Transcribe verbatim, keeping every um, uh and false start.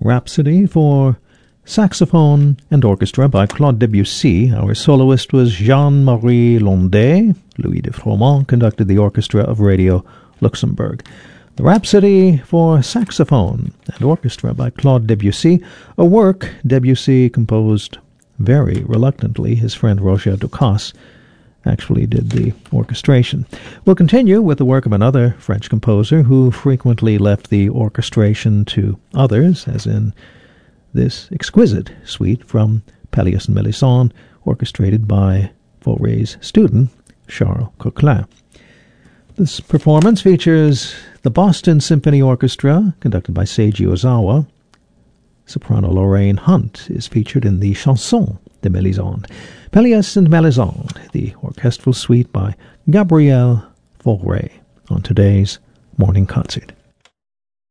Rhapsody for saxophone and orchestra by Claude Debussy. Our soloist was Jean-Marie Londet. Louis de Froment conducted the orchestra of Radio Luxembourg. The Rhapsody for saxophone and orchestra by Claude Debussy, a work Debussy composed very reluctantly. His friend Roger Ducasse actually did the orchestration. We'll continue with the work of another French composer who frequently left the orchestration to others, as in this exquisite suite from Pelléas and Melisande, orchestrated by Fauré's student, Charles Coquelin. This performance features the Boston Symphony Orchestra, conducted by Seiji Ozawa. Soprano Lorraine Hunt is featured in the Chanson de Melisande. Pelléas and Melisande, the orchestral suite by Gabriel Fauré, on today's Morning Concert.